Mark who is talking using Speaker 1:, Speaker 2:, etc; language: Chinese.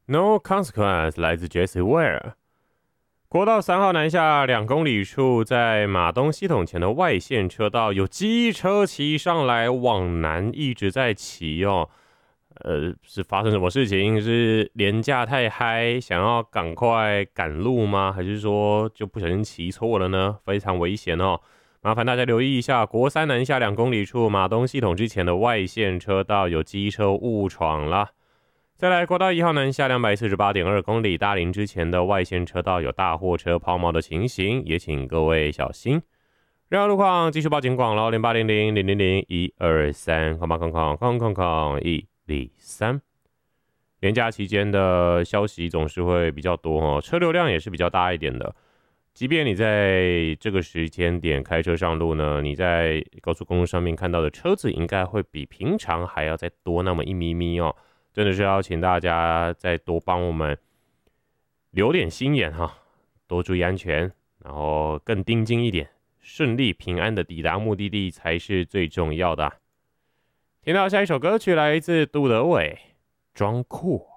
Speaker 1: No Consequence 来自 Jessie Ware。国道3号南下2公里处，在马东系统前的外线车道，有机车骑上来往南一直在骑哦。是发生什么事情？是廉价太嗨，想要赶快赶路吗？还是说就不小心骑错了呢？非常危险哦！麻烦大家留意一下，国三南下2公里处，马东系统之前的外线车道有机车误闯啦。再来，国道1号南下248.2公里，大林之前的外线车道有大货车抛锚的情形，也请各位小心。任何路况继续报警广喽，0800-000-123，123。连假期间的消息总是会比较多哦，车流量也是比较大一点的。即便你在这个时间点开车上路呢，你在高速公路上面看到的车子应该会比平常还要再多那么一咪咪哦。真的是要请大家再多帮我们留点心眼哈，多注意安全，然后更盯紧一点，顺利平安的抵达目的地才是最重要的。听到下一首歌曲来自杜德伟，装酷。